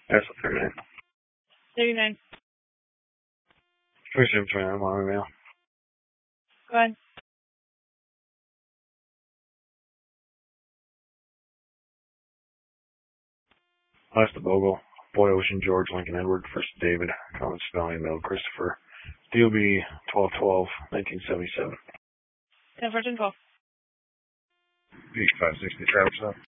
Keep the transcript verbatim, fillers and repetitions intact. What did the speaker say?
That's the thirty-nine. thirty-nine. twenty-seven twenty-nine, I'm on email. Go ahead. Last of Bogle, Boy Ocean, George, Lincoln, Edward, First David, Common Spelling, Middle Christopher, D O B twelve twelve, nineteen seventy-seven. ten fourteen twelve. Beach five sixty, Travis.